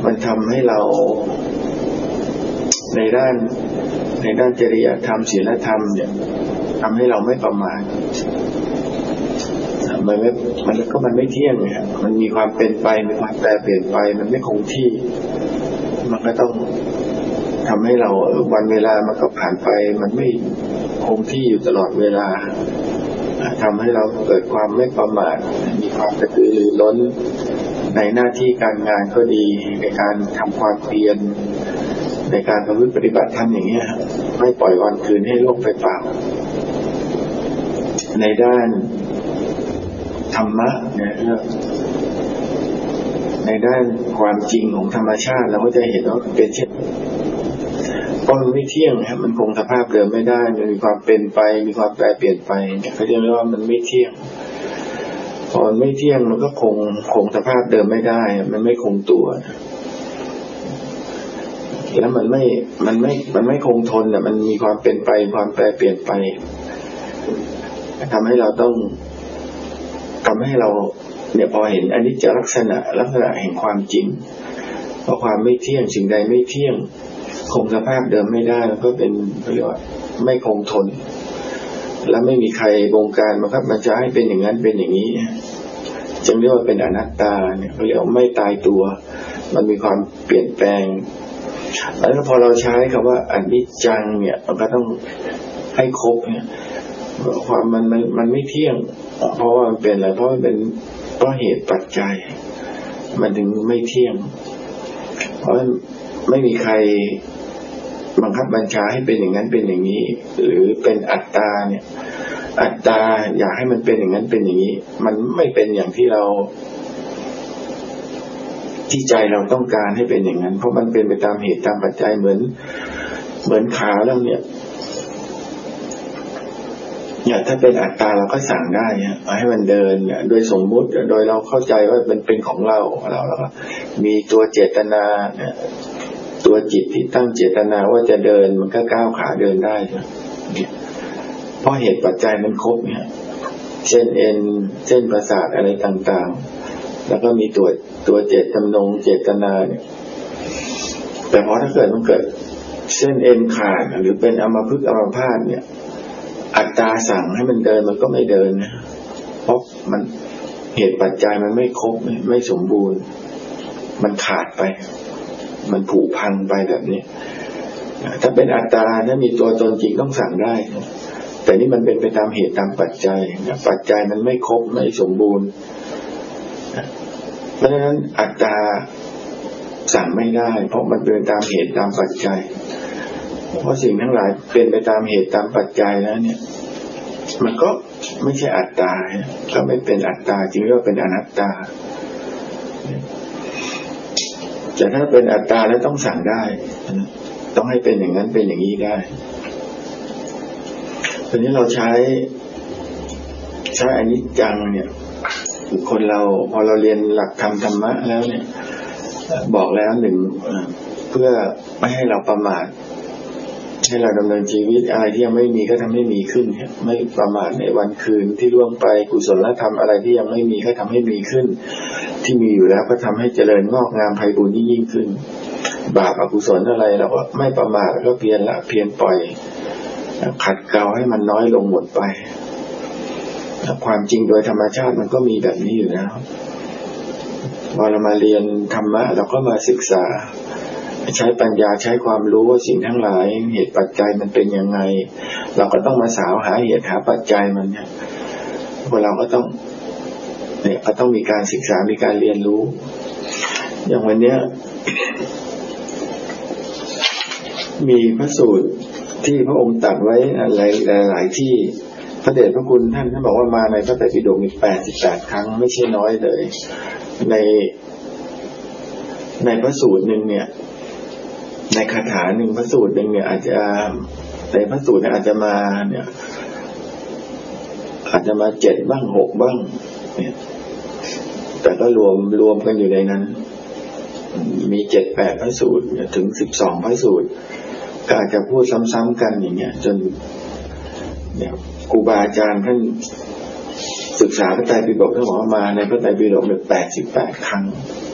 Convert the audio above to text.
มันทำให้เราในด้านจริยธรรมศีลธรรมเนี่ยทำให้เราไม่ประมาทมันไม่เที่ยงเนี่ยมันมีความเป็นไปมีความแปรเปลี่ยนไปมันไม่คงที่มันก็ต้องทำให้เราวันเวลามันก็ผ่านไปมันไม่คงที่อยู่ตลอดเวลาทำให้เราเกิดความไม่ประมาทมีความกระตือรือร้นในหน้าที่การงานก็ดีในการทำความเพียรในการประพฤติปฏิบัติธรรมอย่างเงี้ยไม่ปล่อยวันคืนให้ล่วงไปเปล่าในด้านธรรมะเนี่ยในด้านความจริงของธรรมชาติเราก็จะเห็นว่าเป็นเช่นเพราะมันไม่เที่ยงครับมันคงสภาพเดิมไม่ได้มันมีความเป็นไปมีความแปรเปลี่ยนไปเขาเรียกว่ามันไม่เที่ยงพอมันไม่เที่ยงมันก็คงสภาพเดิมไม่ได้มันไม่คงตัวแล้วมันไม่คงทนมันมีความเป็นไปความแปรเปลี่ยนไปทำให้เราเนี่ยพอเห็นอนิจจลักษณะแห่งความจริงเพราะความไม่เที่ยงสิ่งใดไม่เที่ยงคงสภาพเดิมไม่ได้มันก็เป็นเรียกว่าไม่คงทนและไม่มีใครบงการบังคับบัญชาให้เป็นอย่างนั้นเป็นอย่างนี้จึงเรียกว่าเป็นอนัตตาเนี่ยเขาเรียกว่าไม่ตายตัวมันมีความเปลี่ยนแปลงแล้วพอเราใช้คำว่าอนิจจังเนี่ยมันก็ต้องให้ครบเนี่ยความมันไม่เที่ยงเพราะว่ามันเป็นอะไรเพราะมันเป็นเหตุปัจจัยมันถึงไม่เที่ยงเพราะไม่มีใครบังคับบัญชาให้เป็นอย่างนั้นเป็นอย่างนี้หรือเป็นอัตตาเนี่ยอัตตาอยากให้มันเป็นอย่างนั้นเป็นอย่างนี้มันไม่เป็นอย่างที่ใจเราต้องการให้เป็นอย่างนั้นเพราะมันเป็นไปตามเหตุตามปัจจัยเหมือนขาแล้วเนี่ยถ้าเป็นอัตตาเราก็สั่งได้ให้มันเดินโดยสมมุติโดยเราเข้าใจว่ามันเป็นของเราแล้วก็มีตัวเจตนาตัวจิตที่ตั้งเจตนาว่าจะเดินมันก็ก้าวขาเดินได้เนี่ยเพราะเหตุปัจจัยมันครบเนี่ยเส้นเอ็นเส้นประสาทอะไรต่างๆแล้วก็มีตัวเจตจำนงเจตนาเนี่ยแต่พอถ้าเกิดมันเกิดเส้นเอ็นขาดหรือเป็นอัมพฤกษ์อัมพาตเนี่ยอัตตาสั่งให้มันเดินมันก็ไม่เดินนะเพราะมันเหตุปัจจัยมันไม่ครบไม่สมบูรณ์มันขาดไปมันผุพังไปแบบนี้ถ้าเป็นอัตตาถ้ามีตัวตนจริงต้องสั่งได้แต่นี่มันเป็นไปตามเหตุตามปัจจัยปัจจัยมันไม่ครบไม่สมบูรณ์เพราะฉะนั้นอัตตาสั่งไม่ได้เพราะมันเป็นตามเหตุตามปัจจัยเพราะสิ่งทั้งหลายเป็นไปตามเหตุตามปัจจัยแล้วเนี่ยมันก็ไม่ใช่อัตตาก็ไม่เป็นอัตตาจริงๆว่าเป็นอนัตตาแต่ถ้าเป็นอัตตาแล้วต้องสั่งได้ต้องให้เป็นอย่างนั้นเป็นอย่างนี้ได้ตอนนี้เราใช้อนิจจังเนี่ยคนเราพอเราเรียนหลักธรรมะแล้วเนี่ยบอกแล้วหนึ่งเพื่อไม่ให้เราประมาทให้เราดำเนินชีวิตอะไรที่ยังไม่มีก็ทำให้มีขึ้นไม่ประมาทในวันคืนที่ล่วงไปกุศลธรรมอะไรที่ยังไม่มีก็ทำให้มีขึ้นที่มีอยู่แล้วก็ทำให้เจริญงอกงามไพบูลย์ยิ่งขึ้นบาปอกุศลอะไรเราก็ไม่ประมาทก็เพียรปล่อยขัดเกลาให้มันน้อยลงหมดไปความจริงโดยธรรมชาติมันก็มีแบบนี้อยู่แล้วพอเรามาเรียนธรรมะเราก็มาศึกษาใช้ปัญญาใช้ความรู้ว่าสิ่งทั้งหลายเหตุปัจจัยมันเป็นยังไงเราก็ต้องมาสาวหาเหตุหาปัจจัยมันเนี่ยพวกเราก็ต้องมีการศึกษามีการเรียนรู้อย่างวันเนี้ย มีพระสูตรที่พระองค์ตรัสไว้หลายที่พระเดชพระคุณท่านบอกว่ามาในพระไตรปิฎกมี88ครั้งไม่ใช่น้อยเลยในพระสูตรนึงเนี่ยในคาถาหนึ่งพระสูตรหนึ่งเนี่ยอาจจะในพระสูตรเนี่ยอาจจะมา7บ้าง6บ้างเนี่ยแต่ก็รวมกันอยู่ในนั้นมี7-8พระสูตรถึง12พระสูตรก็อาจจะพูดซ้ำๆกันอย่างเงี้ยจนเนี่ยครูบาอาจารย์ท่านศึกษาพระไตรปิฎกท่านบอกว่ามาในพระไตรปิฎก88ครั้ง